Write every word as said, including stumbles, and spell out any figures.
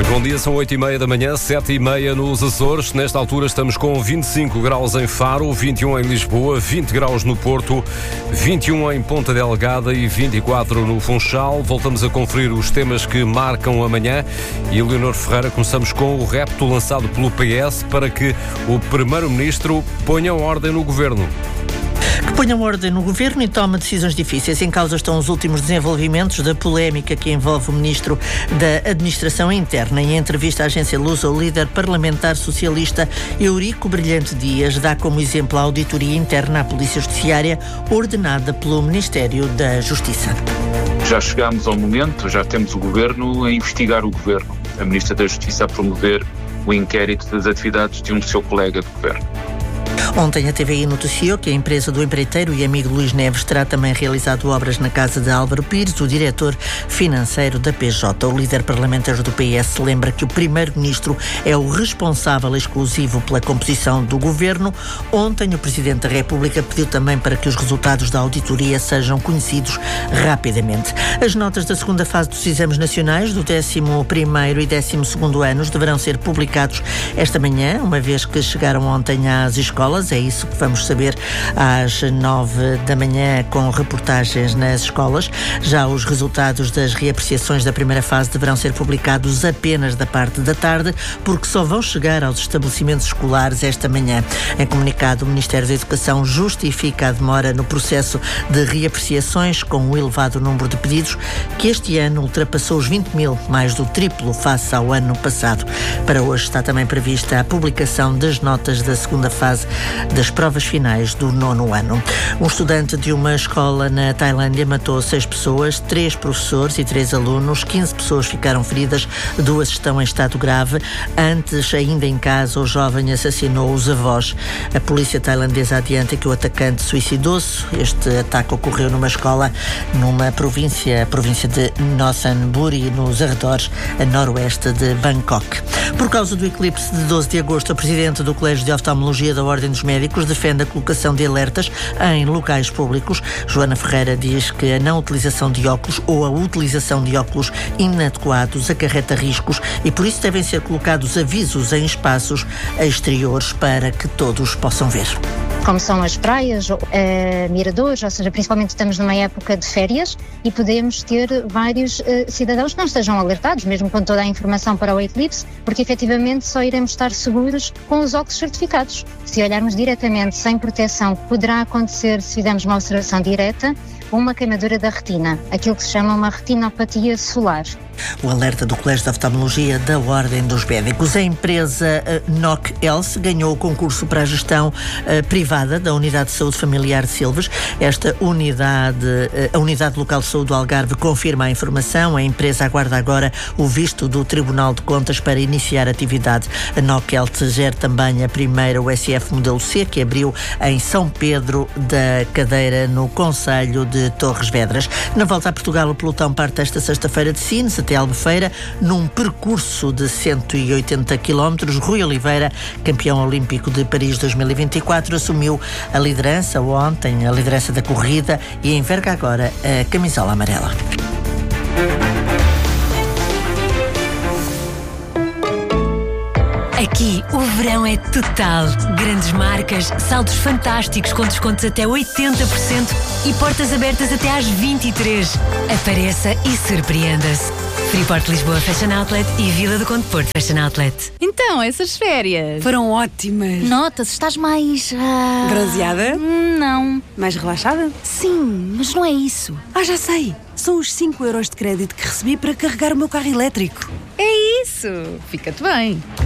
Bom dia, são oito e meia da manhã, sete e meia nos Açores. Nesta altura estamos com vinte e cinco graus em Faro, vinte e um em Lisboa, vinte graus no Porto, vinte e um em Ponta Delgada e vinte e quatro no Funchal. Voltamos a conferir os temas que marcam amanhã. E Leonor Ferreira, começamos com o repto lançado pelo P S para que o Primeiro-Ministro ponha ordem no Governo. Que ponham ordem no Governo e tome decisões difíceis. Em causa estão os últimos desenvolvimentos da polémica que envolve o Ministro da Administração Interna. Em entrevista à agência Lusa, o líder parlamentar socialista Eurico Brilhante Dias dá como exemplo a auditoria interna à Polícia Judiciária ordenada pelo Ministério da Justiça. Já chegámos ao momento, já temos o Governo a investigar o Governo. A Ministra da Justiça a promover o inquérito das atividades de um seu colega de Governo. Ontem a T V I noticiou que a empresa do empreiteiro e amigo Luís Neves terá também realizado obras na casa de Álvaro Pires, o diretor financeiro da P J. O líder parlamentar do P S lembra que o Primeiro-Ministro é o responsável exclusivo pela composição do Governo. Ontem o Presidente da República pediu também para que os resultados da auditoria sejam conhecidos rapidamente. As notas da segunda fase dos exames nacionais do décimo primeiro e décimo segundo anos deverão ser publicados esta manhã, uma vez que chegaram ontem às escolas. É isso que vamos saber às nove da manhã com reportagens nas escolas. Já os resultados das reapreciações da primeira fase deverão ser publicados apenas da parte da tarde, porque só vão chegar aos estabelecimentos escolares esta manhã. Em comunicado, o Ministério da Educação justifica a demora no processo de reapreciações com o elevado número de pedidos, que este ano ultrapassou os vinte mil, mais do triplo face ao ano passado. Para hoje está também prevista a publicação das notas da segunda fase das provas finais do nono ano. Um estudante de uma escola na Tailândia matou seis pessoas, três professores e três alunos, quinze pessoas ficaram feridas, duas estão em estado grave. Antes, ainda em casa, o jovem assassinou os avós. A polícia tailandesa adianta que o atacante suicidou-se. Este ataque ocorreu numa escola numa província, a província de Nossanburi, nos arredores a noroeste de Bangkok. Por causa do eclipse de doze de agosto, a presidente do Colégio de Oftalmologia da Ordem dos Médicos defende a colocação de alertas em locais públicos. Joana Ferreira diz que a não utilização de óculos ou a utilização de óculos inadequados acarreta riscos e por isso devem ser colocados avisos em espaços exteriores para que todos possam ver. Como são as praias, uh, miradores, ou seja, principalmente estamos numa época de férias e podemos ter vários uh, cidadãos que não estejam alertados, mesmo com toda a informação para o eclipse, porque efetivamente só iremos estar seguros com os óculos certificados. Se olharmos diretamente sem proteção, poderá acontecer, se fizermos uma observação direta, uma queimadura da retina, aquilo que se chama uma retinopatia solar. O alerta do Colégio de Oftalmologia da Ordem dos Médicos. A empresa uh, N O C Health ganhou o concurso para a gestão uh, privada da Unidade de Saúde Familiar de Silves. Esta unidade, uh, a Unidade Local de Saúde do Algarve confirma a informação. A empresa aguarda agora o visto do Tribunal de Contas para iniciar atividade. A N O C Health gera também a primeira U S F Modelo C, que abriu em São Pedro da Cadeira, no concelho de Torres Vedras. Na volta a Portugal, o pelotão parte esta sexta-feira de Sines até Albufeira, num percurso de cento e oitenta quilómetros. Rui Oliveira, campeão olímpico de Paris dois mil e vinte e quatro, assumiu a liderança ontem, a liderança da corrida e enverga agora a camisola amarela. Aqui o verão é total. Grandes marcas, saldos fantásticos com descontos até oitenta por cento e portas abertas até às vinte e três. Apareça e surpreenda-se. Freeport Lisboa Fashion Outlet e Vila do Conde Porto Fashion Outlet. Então, essas férias foram ótimas. Nota-se, estás mais... Uh... bronzeada? Não. Mais relaxada? Sim, mas não é isso. Ah, já sei. São os cinco euros de crédito que recebi para carregar o meu carro elétrico. É isso. Fica-te bem.